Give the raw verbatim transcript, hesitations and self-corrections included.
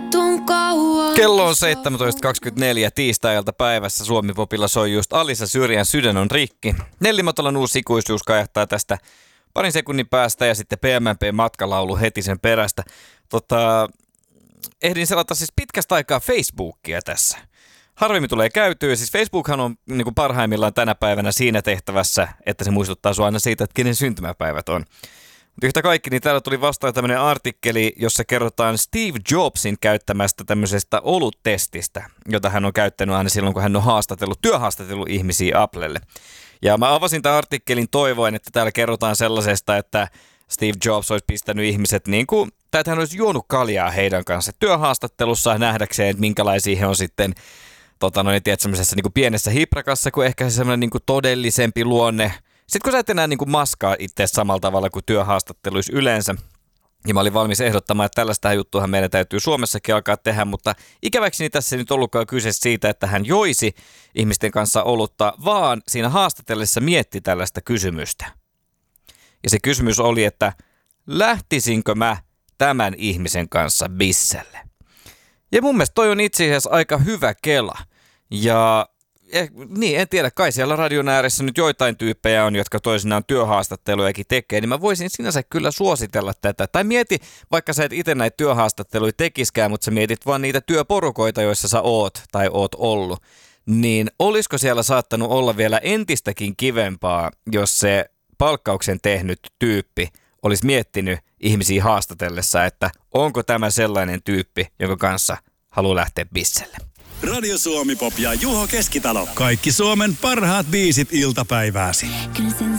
Kello on seitsemäntoista kaksikymmentäneljä tiistai-ilta päivässä. Suomi-popilla soi just Alisa Syrjän Sydän on rikki. Nelli Matolan uusi ikuisuus kajahtaa tästä parin sekunnin päästä ja sitten P M M P-matkalaulu heti sen perästä. Tota, ehdin selata siis pitkästä aikaa Facebookia tässä. Harvemmin tulee käytyä. Siis Facebookhan on niin kuin parhaimmillaan tänä päivänä siinä tehtävässä, että se muistuttaa sua aina siitä, että kenen syntymäpäivät on. Mutta yhtä kaikki, niin täällä tuli vastaan tämmöinen artikkeli, jossa kerrotaan Steve Jobsin käyttämästä tämmöisestä oluttestistä, jota hän on käyttänyt aina silloin, kun hän on haastatellut, työhaastatellut ihmisiä Applelle. Ja mä avasin tämän artikkelin toivoen, että täällä kerrotaan sellaisesta, että Steve Jobs olisi pistänyt ihmiset niin kuin, tai että hän olisi juonut kaljaa heidän kanssa työhaastattelussa nähdäkseen, että minkälaisia he on sitten tota noin, tiedät, semmoisessa niin kuin pienessä hiprakassa, kuin ehkä se semmoinen niin kuin todellisempi luonne. Sitten kun sä et enää niin kuin maskaa itse samalla tavalla kuin työhaastatteluissa yleensä, ja mä olin valmis ehdottamaan, että tällaista juttuahan meidän täytyy Suomessakin alkaa tehdä, mutta ikäväkseni tässä ei nyt ollutkaan kyse siitä, että hän joisi ihmisten kanssa olutta, vaan siinä haastatellessa mietti tällaista kysymystä. Ja se kysymys oli, että lähtisinkö mä tämän ihmisen kanssa bisselle? Ja mun mielestä toi on itse asiassa aika hyvä kela. Ja eh, niin, en tiedä, kai siellä radion ääressä nyt joitain tyyppejä on, jotka toisinaan työhaastattelujakin tekee, niin mä voisin sinänsä kyllä suositella tätä. Tai mieti, vaikka sä et itse näitä työhaastatteluja tekiskään, mutta sä mietit vaan niitä työporukoita, joissa sä oot tai oot ollut. Niin olisiko siellä saattanut olla vielä entistäkin kivempaa, jos se palkkauksen tehnyt tyyppi olisi miettinyt ihmisiä haastatellessa, että onko tämä sellainen tyyppi, jonka kanssa haluaa lähteä bisselle. Radio Suomi Pop ja Juho Keskitalo. Kaikki Suomen parhaat biisit iltapäivääsi.